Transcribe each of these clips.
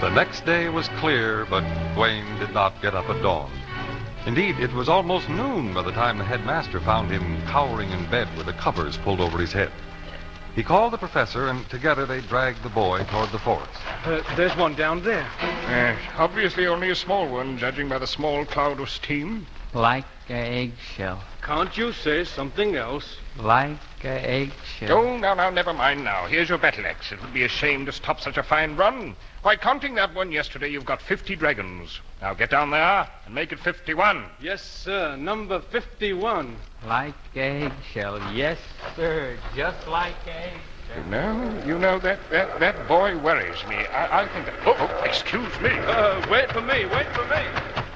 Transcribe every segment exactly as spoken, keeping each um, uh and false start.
The next day was clear, but Gawain did not get up at dawn. Indeed, it was almost noon by the time the headmaster found him cowering in bed with the covers pulled over his head. He called the professor, and together they dragged the boy toward the forest. Uh, there's one down there. Uh, obviously only a small one, judging by the small cloud of steam. Like an eggshell. Can't you say something else? Like an eggshell. Oh, now, now, never mind now. Here's your battle axe. It would be a shame to stop such a fine run. Why, counting that one yesterday, you've got fifty dragons. Now get down there and make it fifty-one. Yes, sir. Number fifty-one. Like an eggshell. Yes, sir. Just like an eggshell. You know, you know, that, that, that boy worries me. I, I think that... Oh, oh, excuse me. Uh, wait for me. Wait for me.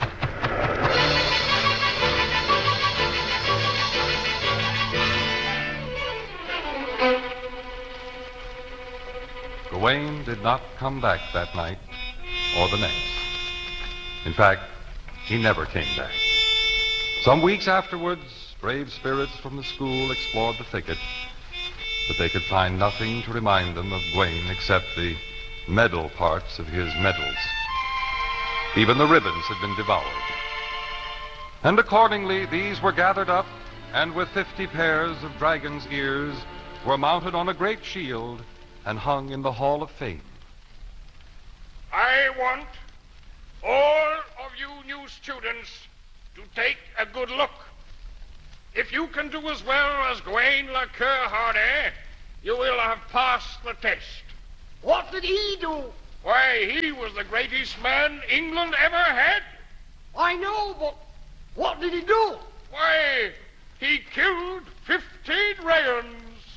Gawain did not come back that night or the next. In fact, he never came back. Some weeks afterwards, brave spirits from the school explored the thicket, but they could find nothing to remind them of Gawain except the medal parts of his medals. Even the ribbons had been devoured. And accordingly, these were gathered up, and with fifty pairs of dragon's ears were mounted on a great shield and hung in the Hall of Fame. I want all of you new students to take a good look. If you can do as well as Gawain le Cœur Hardy, you will have passed the test. What did he do? Why, he was the greatest man England ever had. I know, but what did he do? Why, he killed fifty dragons.